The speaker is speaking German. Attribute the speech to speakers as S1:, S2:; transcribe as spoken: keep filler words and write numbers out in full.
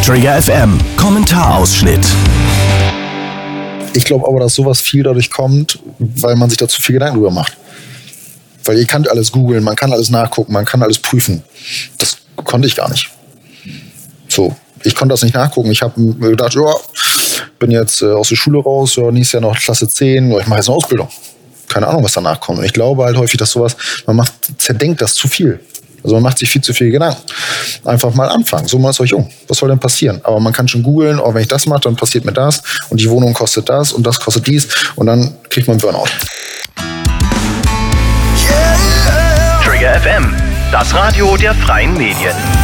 S1: Trigger F M, Kommentarausschnitt.
S2: Ich glaube aber, dass sowas viel dadurch kommt, weil man sich da zu viel Gedanken drüber macht. Weil ihr könnt alles googeln, man kann alles nachgucken, man kann alles prüfen. Das konnte ich gar nicht. So, ich konnte das nicht nachgucken. Ich habe mir gedacht, ja, bin jetzt äh, aus der Schule raus, ja, nächstes Jahr noch Klasse zehn, ich mache jetzt eine Ausbildung. Keine Ahnung, was danach kommt. Und ich glaube halt häufig, dass sowas, man macht, zerdenkt das zu viel. Also man macht sich viel zu viel Gedanken. Einfach mal anfangen. So mal ist euch jung. Was soll denn passieren? Aber man kann schon googeln, oh, wenn ich das mache, dann passiert mir das. Und die Wohnung kostet das und das kostet dies. Und dann kriegt man Burnout.
S1: Trigger F M, das Radio der freien Medien.